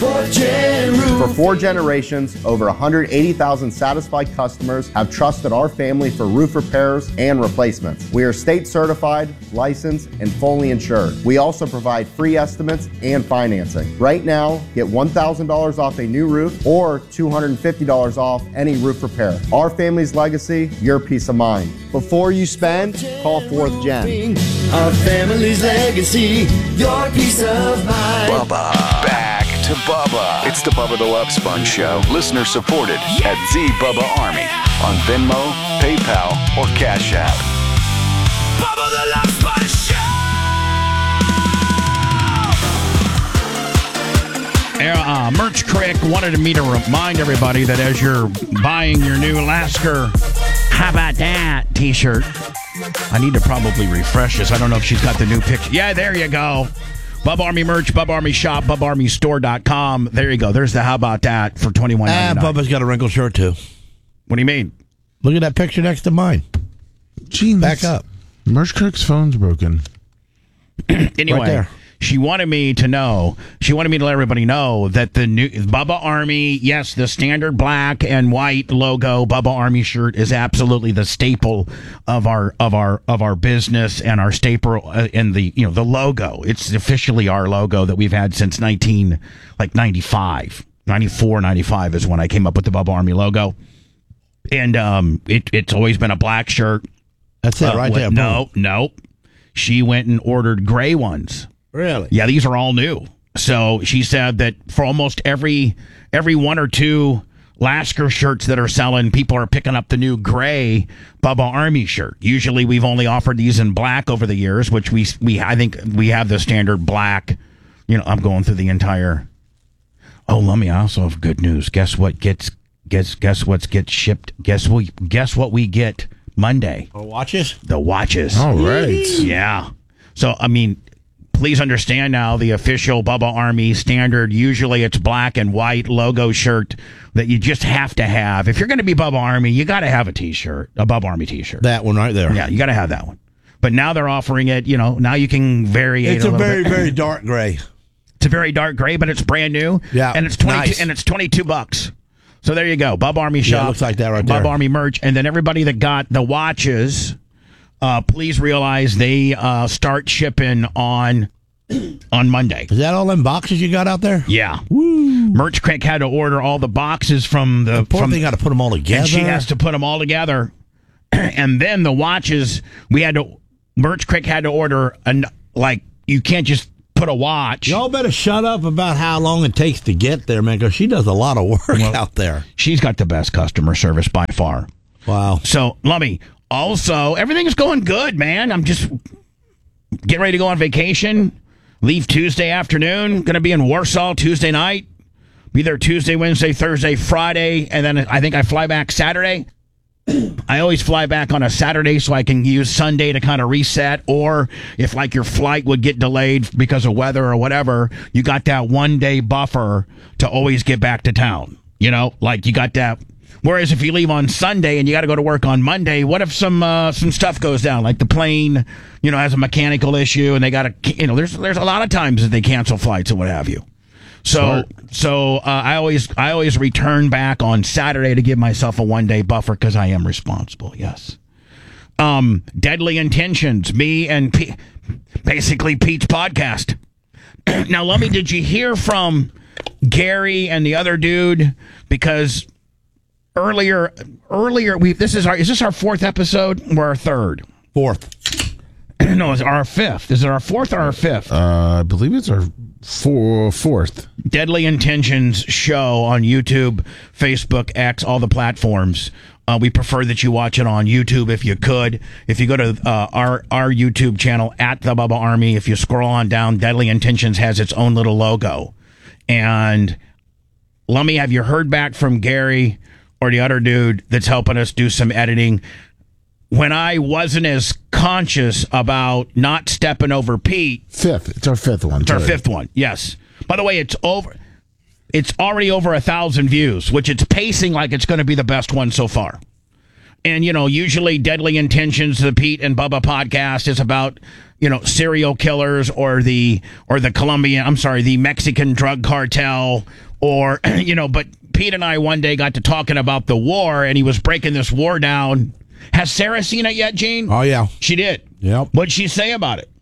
Fourth Gen Roof. For 4 generations, over 180,000 satisfied customers have trusted our family for roof repairs and replacements. We are state certified, licensed, and fully insured. We also provide free estimates and financing. Right now, get $1,000 off a new roof or $250 off any roof repair. Our family's legacy, your peace of mind. Before you spend, call 4th Gen. Our family's legacy, your peace of mind. Bubba. Back to Bubba. It's the Bubba the Love Sponge Show. Listener supported at The Bubba Army on Venmo, PayPal, or Cash App. Bubba the Love Sponge Show. Merch Crick wanted me to remind everybody that as you're buying your new Lasker How About That t-shirt, I need to probably refresh this. I don't know if she's got the new picture. Yeah, there you go. Bub Army merch, Bub Army shop, BubArmyStore.com. There you go. There's the How About That for $21.99. Bubba's got a wrinkled shirt, too. What do you mean? Look at that picture next to mine. Gee, back up. Merch Crick's phone's broken. Anyway. Right there. She wanted me to let everybody know that the new Bubba Army, yes, the standard black and white logo Bubba Army shirt is absolutely the staple of our business and our staple and the logo. It's officially our logo that we've had since 95. 94, 95 is when I came up with the Bubba Army logo. And it's always been a black shirt. That's it right there. No. She went and ordered gray ones. Really? Yeah, these are all new. So she said that for almost every 1 or 2 Lasker shirts that are selling, people are picking up the new gray Bubba Army shirt. Usually we've only offered these in black over the years, which I think we have the standard black. I'm going through the entire. Oh, let me also have good news. Guess what gets shipped? Guess what we get Monday? Watches? The watches. All right. Yeah. So please understand now the official Bubba Army standard. Usually it's black and white logo shirt that you just have to have. If you're going to be Bubba Army, you got to have a t-shirt, a Bubba Army t-shirt. That one right there. Yeah, you got to have that one. But now they're offering it, now you can vary it It's a a little very, bit. very dark gray. It's a very dark gray, but it's brand new. Yeah. And it's 22 nice. and it's $22. So there you go. Bubba Army shop. Yeah, looks like that right there. Bubba Army merch. And then everybody that got the watches, please realize they start shipping on Monday. Is that all them boxes you got out there? Yeah. Woo. Merch Crick had to order all the boxes from the. Poor thing got to put them all together. And she has to put them all together. And then the watches, Merch Crick had to order, you can't just put a watch. Y'all better shut up about how long it takes to get there, man, because she does a lot of work out there. She's got the best customer service by far. Wow. So, Lummy, also, everything's going good, man. I'm just getting ready to go on vacation. Leave Tuesday afternoon. Going to be in Warsaw Tuesday night. Be there Tuesday, Wednesday, Thursday, Friday, and then I think I fly back Saturday. I always fly back on a Saturday so I can use Sunday to kind of reset, or if your flight would get delayed because of weather or whatever, you got that 1 day buffer to always get back to town. You got that. Whereas if you leave on Sunday and you got to go to work on Monday, what if some stuff goes down, like the plane, has a mechanical issue and they got to, there's a lot of times that they cancel flights and what have you. So I always return back on Saturday to give myself a 1 day buffer because I am responsible. Yes. Deadly Intentions, me and basically Pete's podcast. Now, Lummy, did you hear from Gary and the other dude? Because earlier is this our 4th episode or our 3rd? 4th. No, it's our 5th. Is it our 4th or our 5th? I believe it's our 4th. Deadly Intentions show on YouTube, Facebook, X, all the platforms. We prefer that you watch it on YouTube if you could. If you go to our YouTube channel at the Bubba Army, if you scroll on down, Deadly Intentions has its own little logo. And Lummy, have you heard back from Gary or the other dude that's helping us do some editing? When I wasn't as conscious about not stepping over Pete. 5th. It's our 5th one. It's our 5th one. Yes. By the way, it's already over 1,000 views, which it's pacing like it's going to be the best one so far. And, usually Deadly Intentions, the Pete and Bubba podcast is about, serial killers or the Mexican drug cartel or, but Pete and I one day got to talking about the war and he was breaking this war down. Has Sarah seen it yet, Gene? Oh, yeah. She did. Yep. What'd she say about it?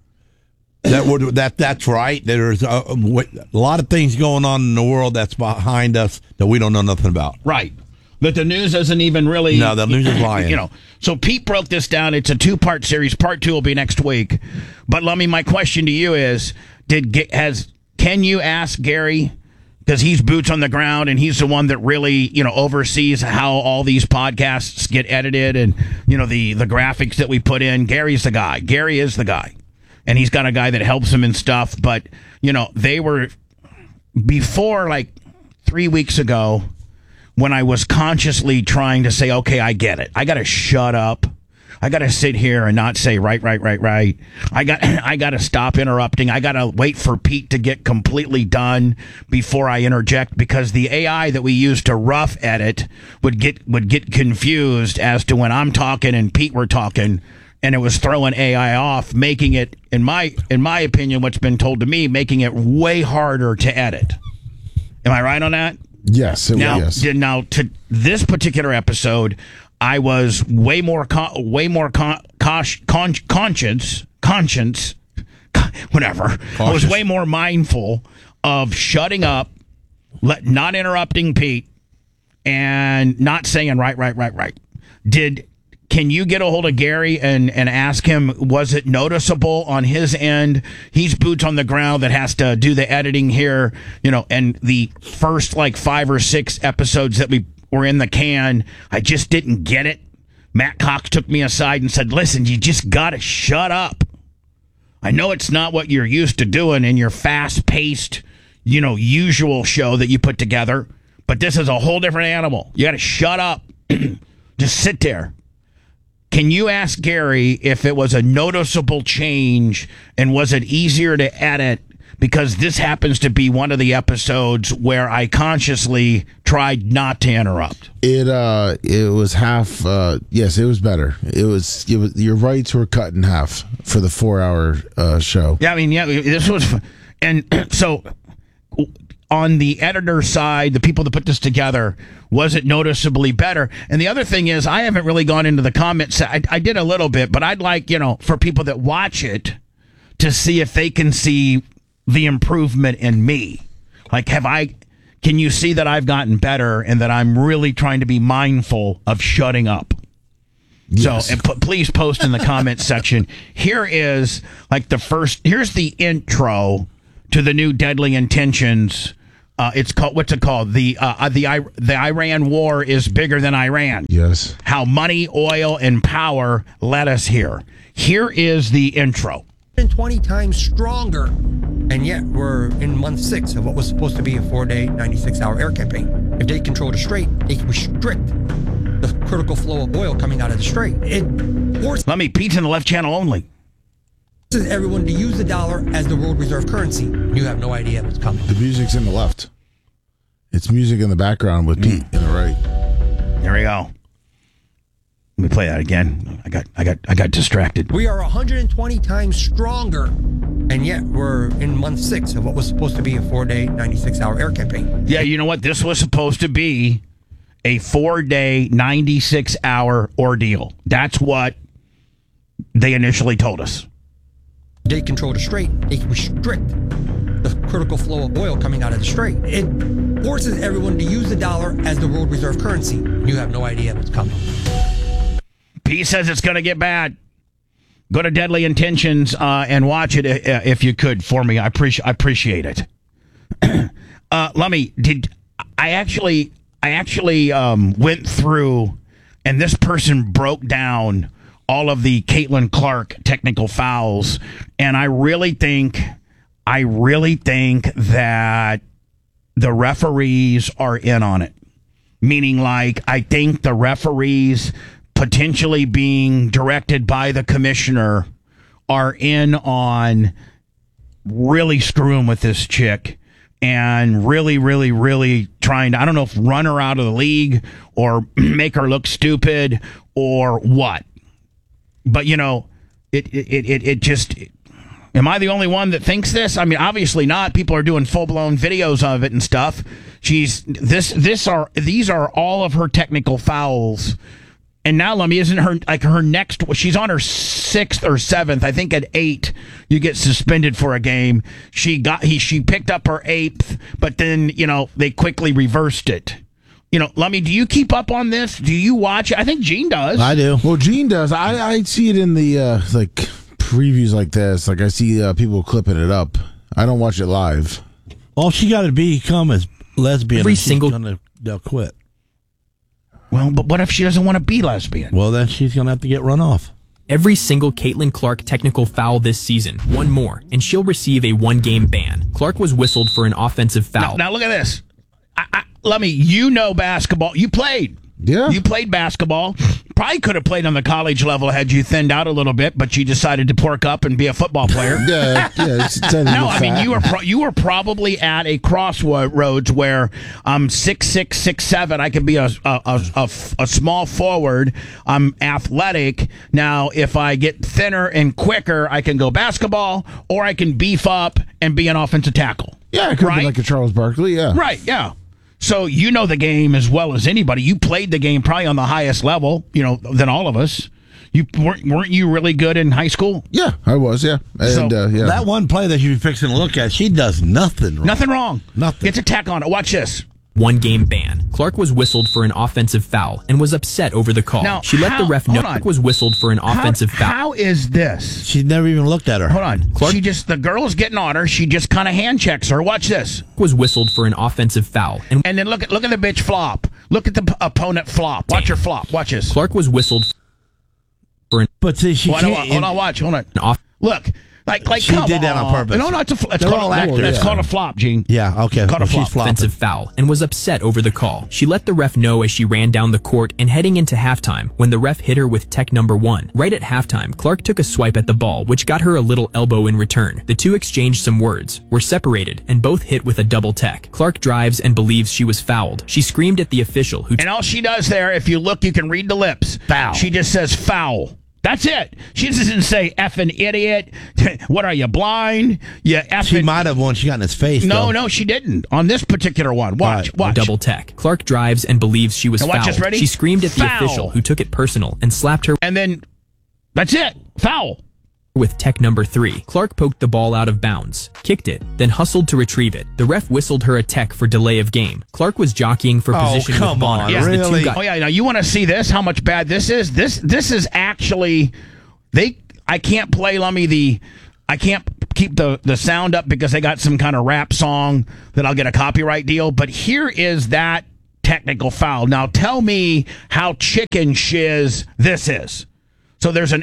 That's right. There's a lot of things going on in the world that's behind us that we don't know nothing about. Right. That the news isn't even really... No, the news is lying. So Pete broke this down. It's a 2-part series. Part 2 will be next week. But Lummy, my question to you is, can you ask Gary, because he's boots on the ground and he's the one that really, oversees how all these podcasts get edited and, the graphics that we put in. Gary's the guy. Gary is the guy. And he's got a guy that helps him and stuff. But, they were... Before, 3 weeks ago... when I was consciously trying to say, okay, I get it. I got to shut up. I got to sit here and not say right. I got to stop interrupting. I got to wait for Pete to get completely done before I interject, because the AI that we use to rough edit would get confused as to when I'm talking and Pete were talking, and it was throwing AI off, making it, in my opinion, what's been told to me, making it way harder to edit. Am I right on that? Yes. Yes. Now, to this particular episode, I was way more conscience, whatever. Cautious. I was way more mindful of shutting up, not interrupting Pete, and not saying right. Can you get a hold of Gary and ask him, was it noticeable on his end? He's boots on the ground that has to do the editing here, and the first 5 or 6 episodes that we were in the can, I just didn't get it. Matt Cox took me aside and said, listen, you just got to shut up. I know it's not what you're used to doing in your fast-paced, usual show that you put together, but this is a whole different animal. You got to shut up. Just sit there. Can you ask Gary if it was a noticeable change, and was it easier to edit? Because this happens to be one of the episodes where I consciously tried not to interrupt. It was half. Yes, it was better. It was your rights were cut in half for the 4-hour show. Yeah, this was, and so on the editor side, the people that put this together, was it noticeably better? And the other thing is, I haven't really gone into the comments. I did a little bit, but I'd like, for people that watch it to see if they can see the improvement in me. Can you see that I've gotten better and that I'm really trying to be mindful of shutting up? Yes. So, and please post in the comments section. Here is here's the intro to the new Deadly Intentions. It's called, what's it called? The Iran war is bigger than Iran. Yes. How money, oil, and power led us here. Here is the intro. 20 times stronger, and yet we're in month 6 of what was supposed to be a 4-day, 96-hour air campaign. If they control the strait, they can restrict the critical flow of oil coming out of the strait. It forces Pete's in the left channel only. Everyone to use the dollar as the world reserve currency. You have no idea what's coming. The music's in the left. It's music in the background with Pete in the right. There we go. Let me play that again. I got distracted. We are 120 times stronger, and yet we're in month 6 of what was supposed to be a 4-day, 96-hour air campaign. Yeah, you know what? This was supposed to be a 4-day, 96-hour ordeal. That's what they initially told us. They control the strait. They can restrict the critical flow of oil coming out of the strait. It forces everyone to use the dollar as the world reserve currency. You have no idea what's coming. He says it's going to get bad. Go to Deadly Intentions and watch it if you could for me. I appreciate it. Lummy, I actually went through, and this person broke down all of the Caitlin Clark technical fouls, and I really think that the referees are in on it. Meaning, I think the referees potentially being directed by the commissioner are in on really screwing with this chick and really, really, really trying to, I don't know if run her out of the league or make her look stupid or what. But, it just... Am I the only one that thinks this? I mean, obviously not. People are doing full-blown videos of it and stuff. These are all of her technical fouls. And now, Lummy, isn't her next? She's on her 6th or 7th. I think at 8, you get suspended for a game. She picked up her 8th, but then they quickly reversed it. Lummy, do you keep up on this? Do you watch it? I think Gene does. I do. Well, Gene does. I see it in the previews like this. Like I see people clipping it up. I don't watch it live. All she got to become is lesbian. Every and she's single they'll quit. Well, but what if she doesn't want to be lesbian? Well, then she's going to have to get run off. Every single Caitlin Clark technical foul this season, one more, and she'll receive a 1-game ban. Clark was whistled for an offensive foul. Now look at this. Lummy, basketball. You played. Yeah. You played basketball. Probably could have played on the college level had you thinned out a little bit, but you decided to pork up and be a football player. Yeah. No, I mean you were probably at a crossroads where I'm 6'6", 6'7". I could be a small forward. I'm athletic. Now, if I get thinner and quicker, I can go basketball, or I can beef up and be an offensive tackle. Yeah, it could be like a Charles Barkley. Yeah. Right. Yeah. So you know the game as well as anybody. You played the game probably on the highest level, than all of us. You weren't you really good in high school? Yeah, I was. Yeah, and yeah. That one play that you're fixing to look at, she does nothing wrong. Nothing wrong. Nothing. Gets a tack on it. Watch this. 1-game ban. Clark was whistled for an offensive foul and was upset over the call. Now, she let the ref know Clark was whistled for an offensive foul. How is this? She never even looked at her. Hold on. Clark, the girl's getting on her. She just kind of hand checks her. Watch this. Was whistled for an offensive foul. And then look at the bitch flop. Look at the opponent flop. Watch her flop. Watch this. Clark was whistled for an... But see, she can't... Hold on, watch. Hold on. Look. Like she did that on purpose. No, it's called a flop, Gene. Yeah, okay. Called a flop. Offensive foul and was upset over the call. She let the ref know as she ran down the court and heading into halftime when the ref hit her with tech number 1. Right at halftime, Clark took a swipe at the ball, which got her a little elbow in return. The two exchanged some words, were separated, and both hit with a double tech. Clark drives and believes she was fouled. She screamed at the official who... And all she does there, if you look, you can read the lips. Foul. She just says foul. That's it. She doesn't say effing idiot. What are you, blind? Yeah, effing. She might have when she got in his face. No, she didn't. On this particular one. Watch. Double tech. Clark drives and believes she was fouled. Watch this, ready? She screamed at the official who took it personal and slapped her. And then, that's it. Foul. With tech number 3. Clark poked the ball out of bounds, kicked it, then hustled to retrieve it. The ref whistled her a tech for delay of game. Clark was jockeying for position with Bonner. Yeah. Really? Now you want to see this? How much bad this is? This is actually I can't play I can't keep the sound up because they got some kind of rap song that I'll get a copyright deal. But here is that technical foul. Now tell me how chicken shiz this is. So this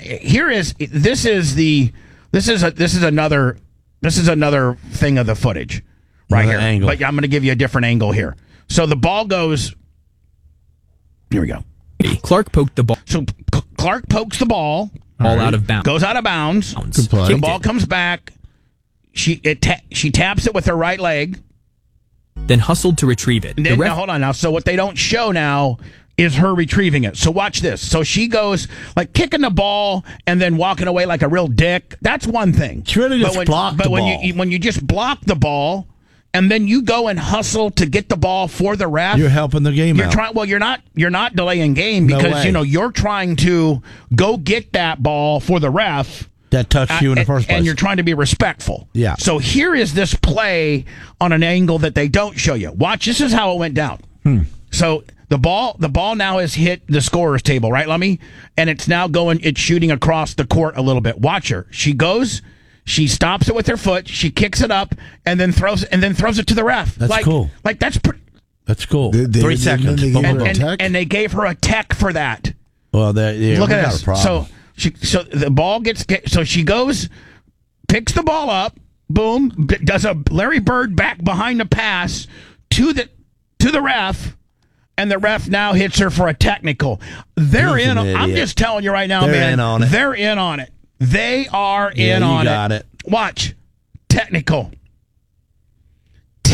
is another thing of the footage right here. Angle. But I'm going to give you a different angle here. So the ball goes. Here we go. Clark poked the ball. So Clark pokes the ball. All out of bounds. Goes out of bounds. The ball comes back. She taps it with her right leg. Then hustled to retrieve it. Now, hold on now. So what they don't show now is her retrieving it. So watch this. So she goes like kicking the ball and then walking away like a real dick. That's one thing. She really just blocked the ball. When you just block the ball and then you go and hustle to get the ball for the ref, you're helping the game out. You're not delaying game because you're trying to go get that ball for the ref that touched you in the first place, and you're trying to be respectful. Yeah. So here is this play on an angle that they don't show you. Watch. This is how it went down. So the ball now has hit the scorer's table, right, Lummy? And it's now it's shooting across the court a little bit. Watch her. She goes, she stops it with her foot, she kicks it up, and then throws it to the ref. That's cool. That's cool. 3 seconds. And they gave her a tech for that. Well, look at this. So the ball so she goes, picks the ball up, boom, does a Larry Bird back behind the pass to the ref. And the ref now hits her for a technical. They're in. I'm just telling you right now, man. They're in on it. They are in on it. You got it. Watch. Technical.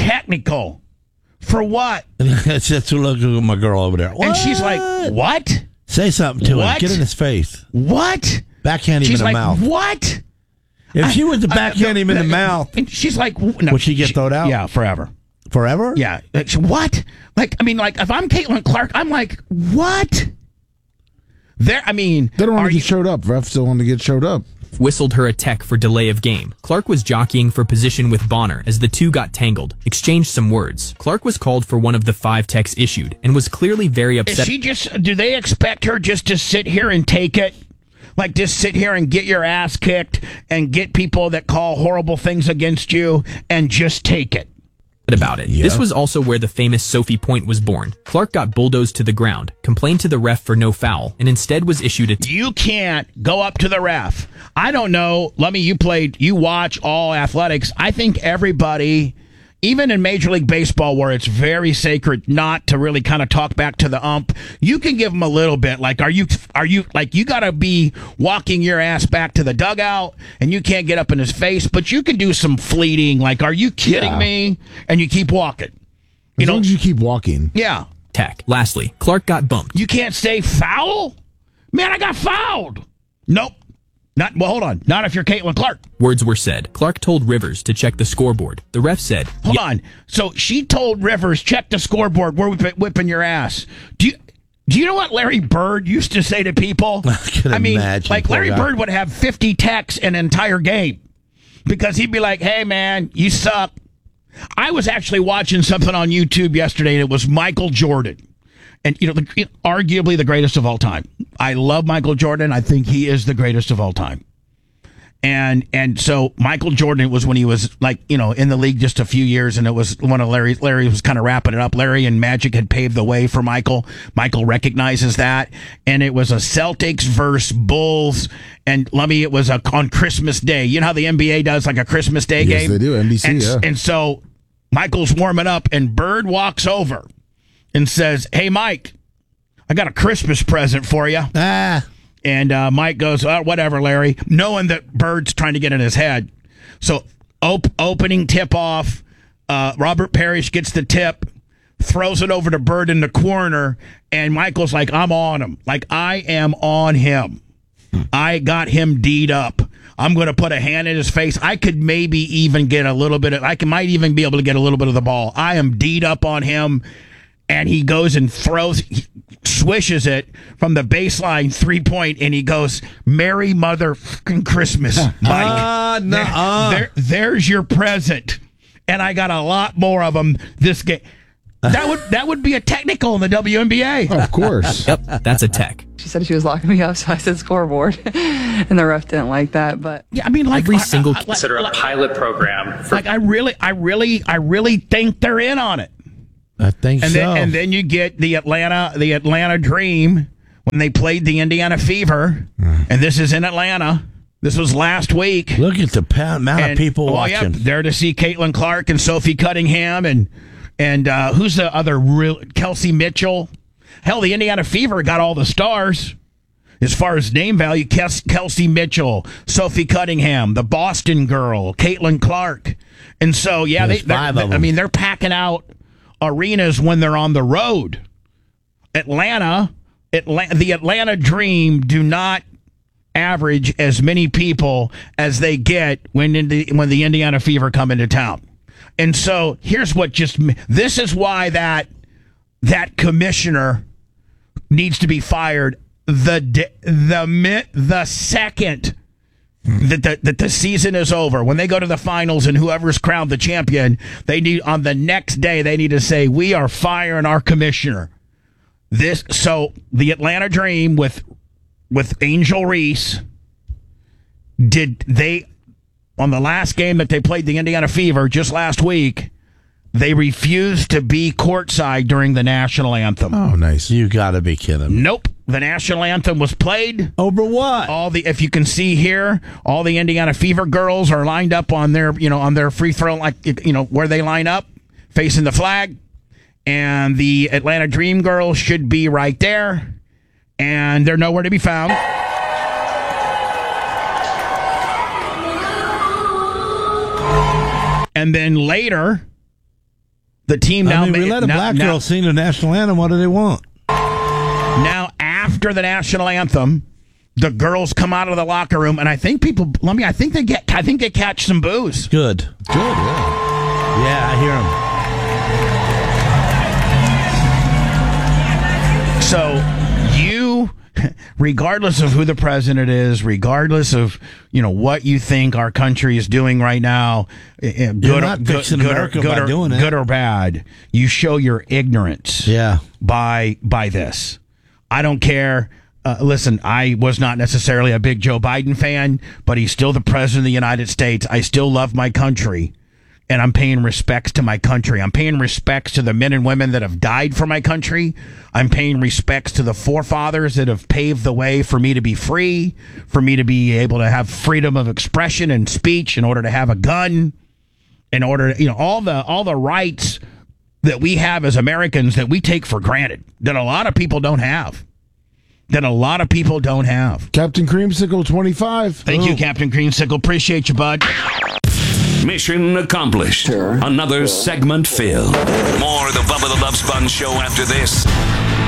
technical. For what? It's just look at my girl over there. And she's like, what? Say something to What? him. Get in his face. What? Backhand him She's in the like, mouth. what? If she was to backhand him in the mouth, And she's like, no, would she get thrown out? Yeah, forever. Forever? Yeah. Like, what? Like, I mean, like, if I'm Caitlin Clark, I'm like, what? They don't want to get showed up. Refs don't want to get showed up. Whistled her a tech for delay of game. Clark was jockeying for position with Bonner as the two got tangled, exchanged some words. Clark was called for one of the 5 techs issued and was clearly very upset. Do they expect her just to sit here and take it? Like, just sit here and get your ass kicked and get people that call horrible things against you and just take it? About it. This was also where the famous Sophie Point was born. Clark got bulldozed to the ground, complained to the ref for no foul, and instead was issued a You can't go up to the ref. I don't know. You watch all athletics. I think everybody, even in Major League Baseball, where it's very sacred not to really kind of talk back to the ump, you can give them a little bit. Like, are you like, you got to be walking your ass back to the dugout and you can't get up in his face, but you can do some fleeting, like, are you kidding me? And you keep walking. As long as you keep walking. Yeah. tech. Lastly, Clark got bumped. You can't say foul? Man, I got fouled. Nope. Hold on. Not if you're Caitlin Clark. Words were said. Clark told Rivers to check the scoreboard. The ref said, Hold on. So she told Rivers, check the scoreboard. We're whipping your ass. Do you know what Larry Bird used to say to people? I mean, imagine, like Larry Bird would have 50 texts an entire game because he'd be like, hey, man, you suck. I was actually watching something on YouTube yesterday, and it was Michael Jordan. And, arguably the greatest of all time. I love Michael Jordan. I think he is the greatest of all time. And so Michael Jordan was when he was in the league just a few years, and it was one of Larry was kind of wrapping it up. Larry and Magic had paved the way for Michael. Michael recognizes that. And it was a Celtics versus Bulls. And it was on Christmas Day. You know how the NBA does like a Christmas Day game? Yes, they do. NBC, And so Michael's warming up, and Bird walks over and says, hey, Mike, I got a Christmas present for you. And Mike goes, whatever, Larry, knowing that Bird's trying to get in his head. So opening tip-off, Robert Parrish gets the tip, throws it over to Bird in the corner, and Michael's like, I'm on him. Like, I am on him. I got him D'd up. I'm going to put a hand in his face. I could maybe even get a little bit of, might even be able to get a little bit of the ball. I am D'd up on him. And he goes and swishes it from the baseline 3-point, and he goes, Merry Motherfucking Christmas, Mike. There's your present. And I got a lot more of them this game. That would be a technical in the WNBA. Of course. Yep, that's a tech. She said she was locking me up, so I said scoreboard. And the ref didn't like that. But yeah, I mean, like every single consider a pilot program. I really think they're in on it. I think so. And then you get the Atlanta Dream when they played the Indiana Fever, and this is in Atlanta. This was last week. Look at the amount of people watching. There to see Caitlin Clark and Sophie Cunningham and who's the other Kelsey Mitchell. Hell, the Indiana Fever got all the stars as far as name value. Kelsey Mitchell, Sophie Cunningham, the Boston girl, Caitlin Clark, and so they're packing out arenas when they're on the road. The Atlanta Dream do not average as many people as they get when the Indiana Fever come into town. And so here's this is why that commissioner needs to be fired the second that the season is over. When they go to the finals and whoever's crowned the champion, on the next day they need to say, we are firing our commissioner. So the Atlanta Dream with Angel Reese, on the last game that they played the Indiana Fever just last week, they refused to be courtside during the national anthem. Oh, nice. You got to be kidding. Nope. The national anthem was played. Over what? If you can see here, all the Indiana Fever girls are lined up on their free throw, where they line up, facing the flag. And the Atlanta Dream girls should be right there. And they're nowhere to be found. And then later, The team now. we let a black girl sing the national anthem. What do they want? Now, after the national anthem, the girls come out of the locker room, and I think I think they catch some booze. Good. Yeah, I hear them. So you, regardless of who the president is, regardless of what you think our country is doing right now, good or bad, you show your ignorance. Yeah. By this, I don't care. Listen, I was not necessarily a big Joe Biden fan, but he's still the president of the United States. I still love my country. And I'm paying respects to my country. I'm paying respects to the men and women that have died for my country. I'm paying respects to the forefathers that have paved the way for me to be free, for me to be able to have freedom of expression and speech, in order to have a gun, in order to, all the rights that we have as Americans that we take for granted, that a lot of people don't have. Captain Creamsicle 25. Thank you, Captain Creamsicle. Appreciate you, bud. Mission accomplished. Another segment filled. More of the Bubba the Love Sponge Show after this.